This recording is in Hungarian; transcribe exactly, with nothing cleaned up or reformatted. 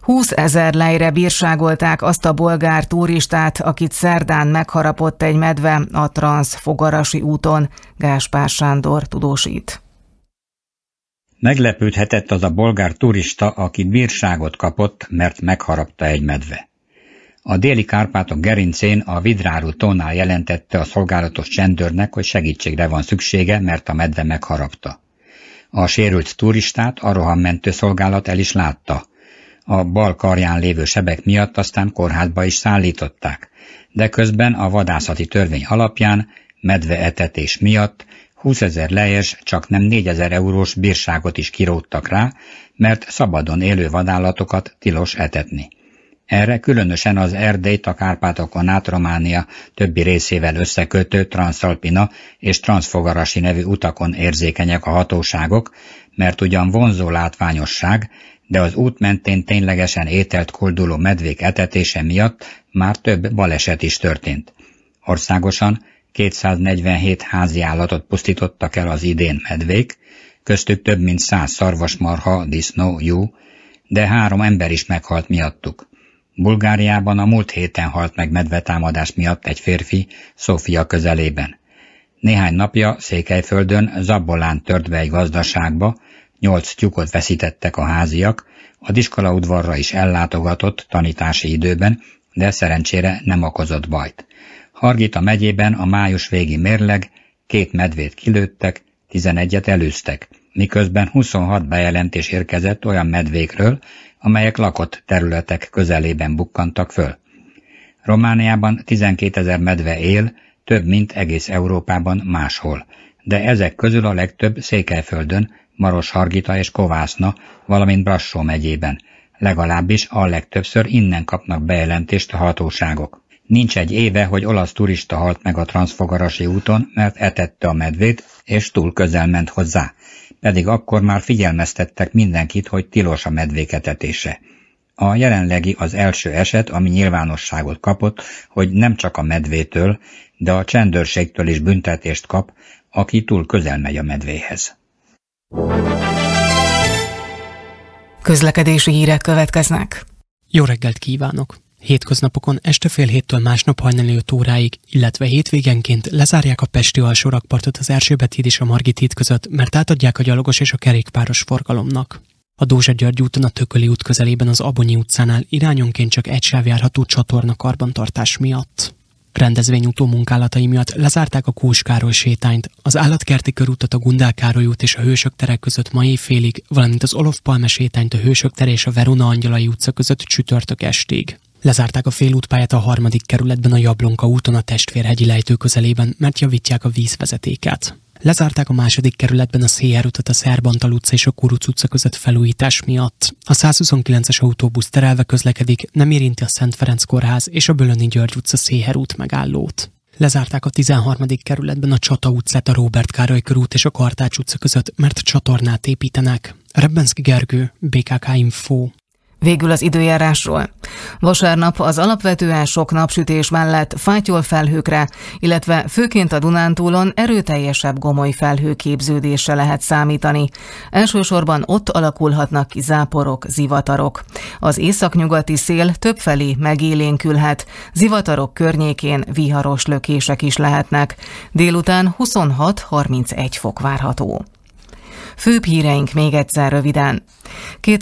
húszezer lejre bírságolták azt a bolgár turistát, akit szerdán megharapott egy medve a Transz-Fogarasi úton. Gáspár Sándor tudósít. Meglepődhetett az a bolgár turista, aki bírságot kapott, mert megharapta egy medve. A déli Kárpátok gerincén a Vidráru tónál jelentette a szolgálatos csendőrnek, hogy segítségre van szüksége, mert a medve megharapta. A sérült turistát a rohammentő szolgálat el is látta. A bal karján lévő sebek miatt aztán kórházba is szállították, de közben a vadászati törvény alapján medveetetés miatt húszezer lejes, csak nem négyezer eurós bírságot is kiróttak rá, mert szabadon élő vadállatokat tilos etetni. Erre különösen az Erdélyt a Kárpátokon át Románia többi részével összekötő Transzalpina és Transzfogarasi nevű utakon érzékenyek a hatóságok, mert ugyan vonzó látványosság, de az út mentén ténylegesen ételt kolduló medvék etetése miatt már több baleset is történt. Országosan kétszáznegyvenhét házi állatot pusztítottak el az idén medvék, köztük több mint száz szarvasmarha, disznó, juh, de három ember is meghalt miattuk. Bulgáriában a múlt héten halt meg medvetámadás miatt egy férfi Szófia közelében. Néhány napja Székelyföldön Zabolán tört be egy gazdaságba, nyolc tyúkot veszítettek a háziak, a iskolaudvarra is ellátogatott tanítási időben, de szerencsére nem okozott bajt. Hargita megyében a május végi mérleg két medvét kilőttek, tizenegyet elűztek, miközben huszonhat bejelentés érkezett olyan medvékről, amelyek lakott területek közelében bukkantak föl. Romániában tizenkétezer medve él, több mint egész Európában máshol, de ezek közül a legtöbb Székelyföldön, Maros-Hargita és Kovászna, valamint Brassó megyében. Legalábbis a legtöbbször innen kapnak bejelentést a hatóságok. Nincs egy éve, hogy olasz turista halt meg a Transzfogarasi úton, mert etette a medvét, és túl közel ment hozzá. Pedig akkor már figyelmeztettek mindenkit, hogy tilos a medvék etetése. A jelenlegi az első eset, ami nyilvánosságot kapott, hogy nem csak a medvétől, de a csendőrségtől is büntetést kap, aki túl közel megy a medvéhez. Közlekedési hírek következnek. Jó reggelt kívánok! Hétköznapokon este fél héttől másnap hajnali öt óráig, illetve hétvégenként lezárják a pesti alsó rakpartot az Erzsébet híd és a Margit híd között, mert átadják a gyalogos és a kerékpáros forgalomnak. A Dózsa-György úton a Tököli út közelében az Abonyi utcánál irányonként csak egy sáv járható csatorna karbantartás miatt. Rendezvényútó munkálatai miatt lezárták a Kós Károly sétányt, az Állatkerti körútat a Gundel Károly út és a Hősök tere között ma éjfélig, valamint az Olof Palme sétányt a Hősök tere és a Verona Angyalai utca között csütörtök estig. Lezárták a félútpályát a harmadik kerületben a Jablonka úton a Testvérhegyi lejtő közelében, mert javítják a vízvezetéket. Lezárták a második kerületben a Széher utat a Szerbantal utca és a Kuruc utca között felújítás miatt. A százhuszonkilences autóbusz terelve közlekedik, nem érinti a Szent Ferenc kórház és a Bölöni György utca Széher út megállót. Lezárták a tizenharmadik kerületben a Csata utcát a Róbert Károly körút és a Kartács utca között, mert csatornát építenek. Rebbenszki Gergő, bé ká ká Info. Végül az időjárásról. Vasárnap az alapvetően sok napsütés mellett fátyol felhőkre, illetve főként a Dunántúlon erőteljesebb gomoly felhőképződésre lehet számítani. Elsősorban ott alakulhatnak ki záporok, zivatarok. Az északnyugati szél többfelé megélénkülhet, zivatarok környékén viharos lökések is lehetnek. Délután huszonhat-harmincegy fok várható. Főbb híreink még egyszer röviden.